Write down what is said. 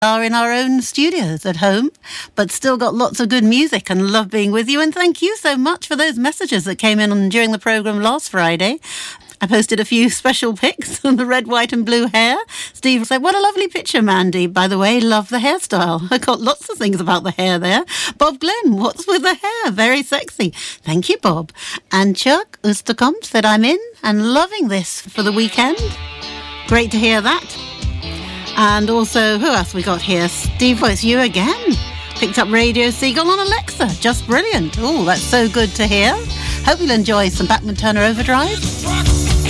are in our own studios at home, but still got lots of good music and love being with you. And thank you so much for those messages that came in during the programme last Friday. I posted a few special pics on the red, white and blue hair. Steve said, what a lovely picture, Mandy. By the way, love the hairstyle. I got lots of things about the hair there. Bob Glenn, what's with the hair? Very sexy. Thank you, Bob. And Chuck Oosterkamp said, I'm in and loving this for the weekend. Great to hear that. And also, who else we got here? Steve, it's you again. Picked up Radio Seagull on Alexa. Just brilliant. Oh, that's so good to hear. Hope you'll enjoy some Bachman Turner Overdrive.